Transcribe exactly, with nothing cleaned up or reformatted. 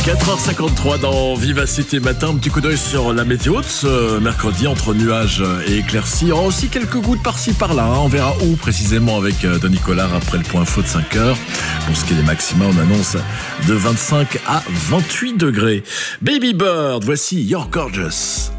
quatre heures cinquante-trois dans Vivacité Matin. Un petit coup d'œil sur la météo de ce mercredi entre nuages et éclaircies. Il y aura aussi quelques gouttes par-ci par-là. Hein. On verra où précisément avec Denis Collard après le point info de cinq heures. Pour ce qui est des maxima, on annonce de vingt-cinq à vingt-huit degrés. Baby Bird, voici You're Gorgeous.